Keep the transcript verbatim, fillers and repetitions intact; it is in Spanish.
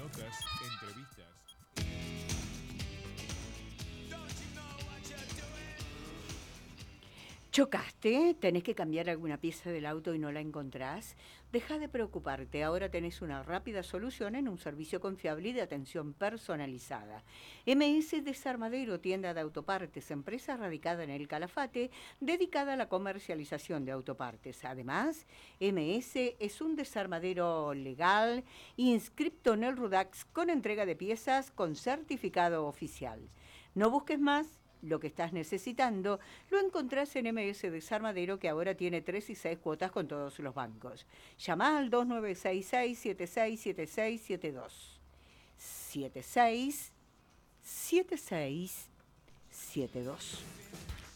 notas, entrevistas. ¿Chocaste? ¿Tenés que cambiar alguna pieza del auto y no la encontrás? Deja de preocuparte, ahora tenés una rápida solución en un servicio confiable y de atención personalizada. M S Desarmadero, tienda de autopartes, empresa radicada en el Calafate, dedicada a la comercialización de autopartes. Además, M S es un desarmadero legal, inscripto en el RUDAX, con entrega de piezas con certificado oficial. No busques más. Lo que estás necesitando lo encontrás en M S Desarmadero, que ahora tiene tres y seis cuotas con todos los bancos. Llama al dos nueve seis seis, siete seis siete seis siete dos. siete seis siete seis siete dos.